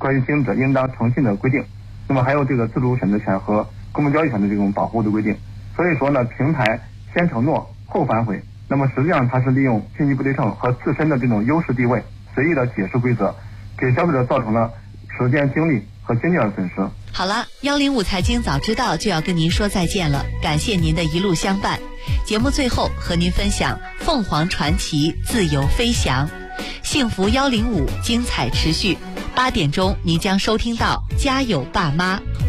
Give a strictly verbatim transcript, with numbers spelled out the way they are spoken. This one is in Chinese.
关于经营者应当诚信的规定，那么还有这个自主选择权和公平交易权的这种保护的规定。所以说呢，平台先承诺后反悔，那么实际上它是利用信息不对称和自身的这种优势地位，随意的解释规则，给消费者造成了时间、精力和经济上的损失。 好了，幺零五财经早知道就要跟您说再见了，感谢您的一路相伴。节目最后和您分享凤凰传奇自由飞翔，幸福幺零五精彩持续。八点钟您将收听到家有爸妈。